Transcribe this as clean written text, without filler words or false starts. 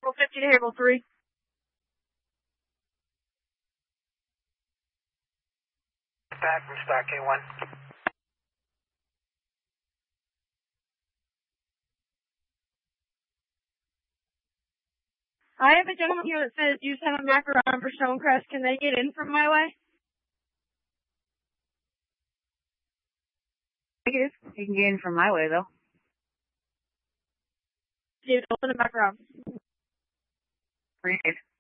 Roll 50 to Haverhill 3. Back from stock K1. I have a gentleman here that says you sent a Mac around for Stonecrest. Can they get in from my way? Negative. He can get in from my way, though. Dude, open the back around. Appreciate it.